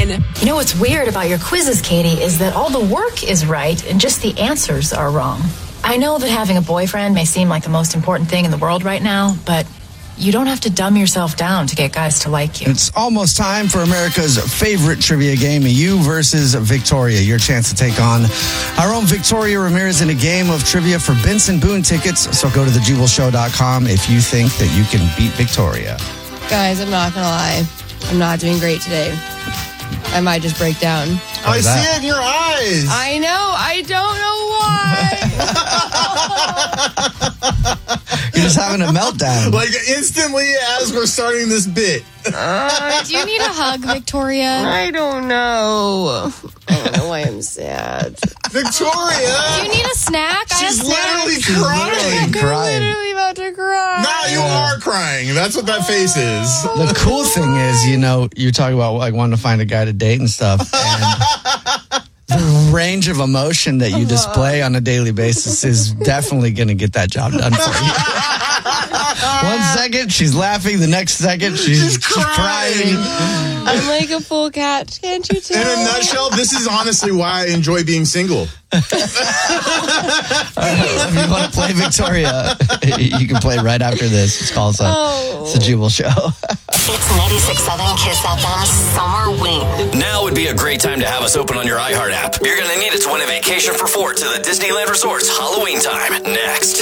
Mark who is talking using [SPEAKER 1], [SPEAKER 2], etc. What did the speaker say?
[SPEAKER 1] win.
[SPEAKER 2] You know what's weird about your quizzes, Katie, is that all the work is right and just the answers are wrong. I know that having a boyfriend may seem like the most important thing in the world right now, but you don't have to dumb yourself down to get guys to like you.
[SPEAKER 3] It's almost time for America's favorite trivia game, You versus Victoria. Your chance to take on our own Victoria Ramirez in a game of trivia for Benson Boone tickets. So go to thejubelshow.com if you think that you can beat Victoria.
[SPEAKER 4] Guys, I'm not going to lie. I'm not doing great today. I might just break down.
[SPEAKER 5] I see it in your eyes.
[SPEAKER 4] I know. I don't know why.
[SPEAKER 3] You're just having a meltdown.
[SPEAKER 5] Like instantly as we're starting this bit.
[SPEAKER 6] Do you need a hug, Victoria?
[SPEAKER 4] I don't know. I don't know why I'm sad.
[SPEAKER 5] Victoria!
[SPEAKER 6] Do you need a snack?
[SPEAKER 5] She's literally crying.
[SPEAKER 4] I'm literally about to cry.
[SPEAKER 5] Now you are crying. That's what that face is.
[SPEAKER 3] The cool thing is, you're talking about like wanting to find a guy to date and stuff. And the range of emotion that you display on a daily basis is definitely going to get that job done for you. 1 second, she's laughing. The next second, she's crying.
[SPEAKER 4] I'm like a full catch. Can't you tell?
[SPEAKER 5] In a nutshell, this is honestly why I enjoy being single.
[SPEAKER 3] If you want to play Victoria, you can play right after this. It's called It's a Jubal Show.
[SPEAKER 7] It's 96.7 Kiss FM Summer Wing.
[SPEAKER 8] Now would be a great time to have us open on your iHeart app. You're going to need it to win a vacation for 4 to the Disneyland Resorts Halloween time. Next.